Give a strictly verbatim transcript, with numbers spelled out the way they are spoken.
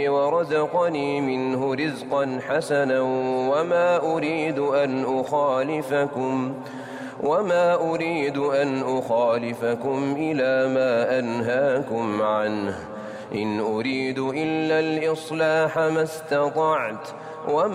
ورزقني منه رزقا حسنا وما أريد أن أخالفكم وما أريد أن أخالفكم إلى ما أنهاكم عنه إن أريد إلا الإصلاح ما استطعت وما